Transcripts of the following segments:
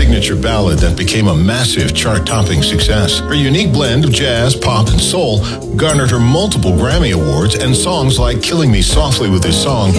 signature ballad that became a massive chart-topping success. Her unique blend of jazz, pop, and soul garnered her multiple Grammy Awards, and songs like Killing Me Softly with This Song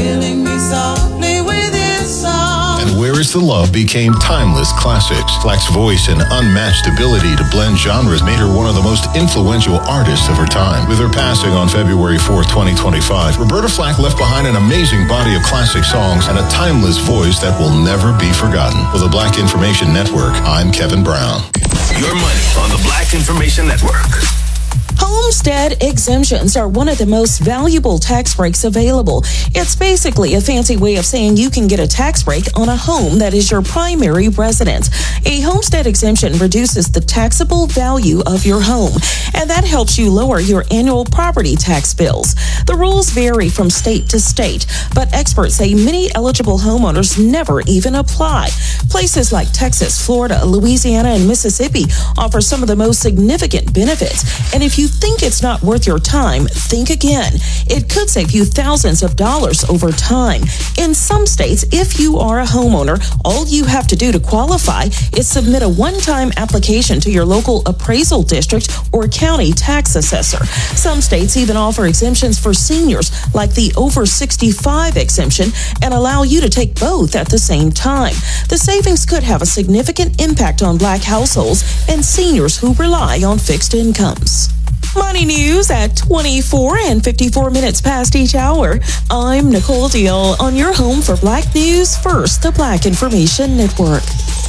and Where Is the Love became timeless classics. Flack's voice and unmatched ability to blend genres made her one of the most influential artists of her time. With her passing on February 4th, 2025, Roberta Flack left behind an amazing body of classic songs and a timeless voice that will never be forgotten. For the Black Information Network, I'm Kevin Brown. Your money on the Black Information Network. Homestead exemptions are one of the most valuable tax breaks available. It's basically a fancy way of saying you can get a tax break on a home that is your primary residence. A homestead exemption reduces the taxable value of your home, and that helps you lower your annual property tax bills. The rules vary from state to state, but experts say many eligible homeowners never even apply. Places like Texas, Florida, Louisiana, and Mississippi offer some of the most significant benefits, and if you think it's not worth your time, think again. It could save you thousands of dollars over time. In some states, if you are a homeowner, all you have to do to qualify is submit a one-time application to your local appraisal district or county tax assessor. Some states even offer exemptions for seniors, like the over 65 exemption, and allow you to take both at the same time. The savings could have a significant impact on Black households and seniors who rely on fixed incomes. Money news at 24 and 54 minutes past each hour. I'm Nicole Deal on your home for Black News First, the Black Information Network.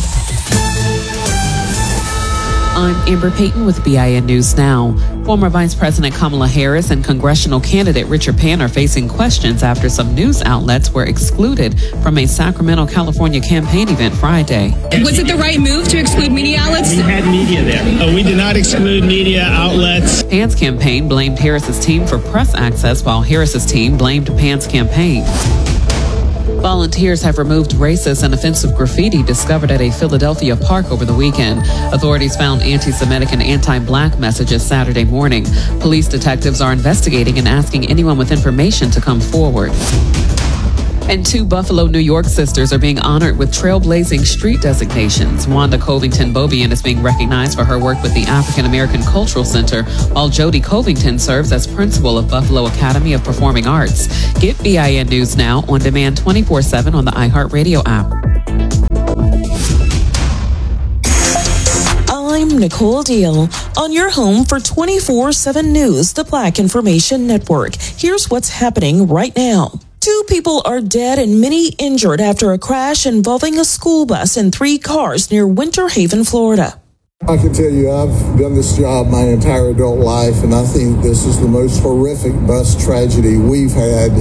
I'm Amber Payton with BIN News Now. Former Vice President Kamala Harris and congressional candidate Richard Pan are facing questions after some news outlets were excluded from a Sacramento, California campaign event Friday. Was it the right move to exclude media outlets? We had media there. We did not exclude media outlets. Pan's campaign blamed Harris's team for press access, while Harris's team blamed Pan's campaign. Volunteers have removed racist and offensive graffiti discovered at a Philadelphia park over the weekend. Authorities found anti-Semitic and anti-Black messages Saturday morning. Police detectives are investigating and asking anyone with information to come forward. And two Buffalo, New York sisters are being honored with trailblazing street designations. Wanda Covington Bobian is being recognized for her work with the African American Cultural Center, while Jody Covington serves as principal of Buffalo Academy of Performing Arts. Get BIN News Now on demand 24/7 on the iHeartRadio app. I'm Nicole Deal on your home for 24/7 News, the Black Information Network. Here's what's happening right now. 2 people are dead and many injured after a crash involving a school bus and 3 cars near Winter Haven, Florida. I can tell you I've done this job my entire adult life, and I think this is the most horrific bus tragedy we've had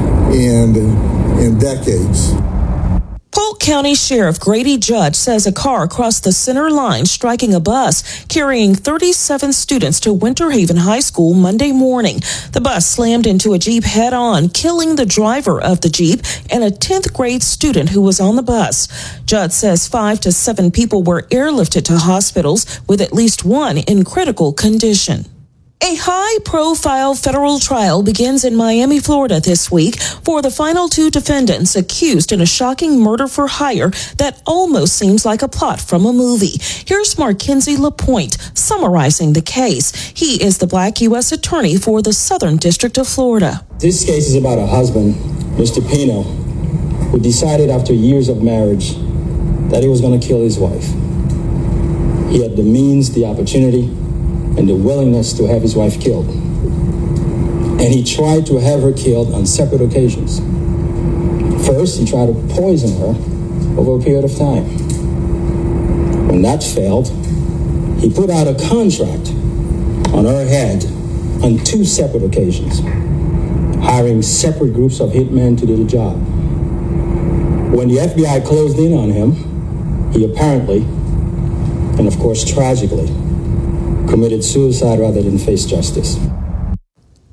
in decades. Polk County Sheriff Grady Judd says a car crossed the center line, striking a bus carrying 37 students to Winter Haven High School Monday morning. The bus slammed into a Jeep head-on, killing the driver of the Jeep and a 10th grade student who was on the bus. Judd says 5 to 7 people were airlifted to hospitals, with at least one in critical condition. A high-profile federal trial begins in Miami, Florida this week for the final 2 defendants accused in a shocking murder for hire that almost seems like a plot from a movie. Here's Markenzie LaPointe summarizing the case. He is the Black U.S. Attorney for the Southern District of Florida. This case is about a husband, Mr. Pino, who decided after years of marriage that he was going to kill his wife. He had the means, the opportunity, and the willingness to have his wife killed. And he tried to have her killed on separate occasions. First, he tried to poison her over a period of time. When that failed, he put out a contract on her head on 2 separate occasions, hiring separate groups of hitmen to do the job. When the FBI closed in on him, he apparently, and of course tragically, committed suicide rather than face justice.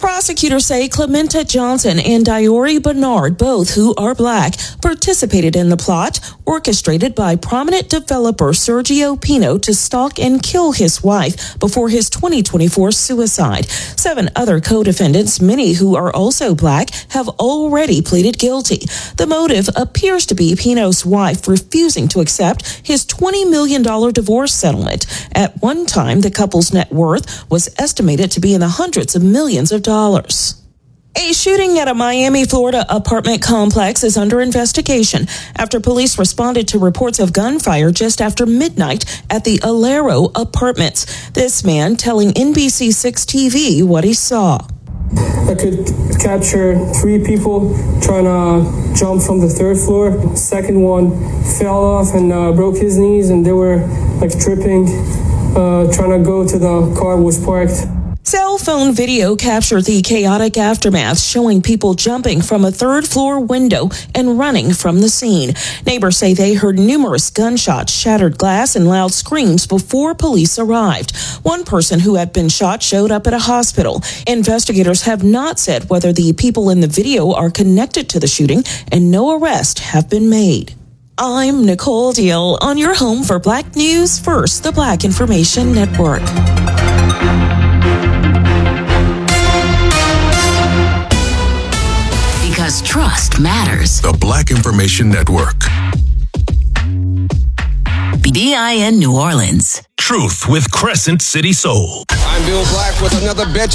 Prosecutors say Clementa Johnson and Diori Bernard, both who are black, participated in the plot orchestrated by prominent developer Sergio Pino to stalk and kill his wife before his 2024 suicide. 7 other co-defendants, many who are also black, have already pleaded guilty. The motive appears to be Pino's wife refusing to accept his $20 million divorce settlement. At one time, the couple's net worth was estimated to be in the hundreds of millions of dollars. A shooting at a Miami, Florida apartment complex is under investigation after police responded to reports of gunfire just after midnight at the Alero Apartments. This man telling NBC6 TV what he saw. I could capture 3 people trying to jump from the 3rd floor. Second one fell off and broke his knees, and they were like tripping, trying to go to the car was parked. Cell phone video captured the chaotic aftermath, showing people jumping from a 3rd floor window and running from the scene. Neighbors say they heard numerous gunshots, shattered glass, and loud screams before police arrived. One person who had been shot showed up at a hospital. Investigators have not said whether the people in the video are connected to the shooting, and no arrests have been made. I'm Nicole Deal on your home for Black News First, the Black Information Network. Because trust matters. The Black Information Network. BIN New Orleans. Truth with Crescent City Soul. I'm Bill Black with another bet.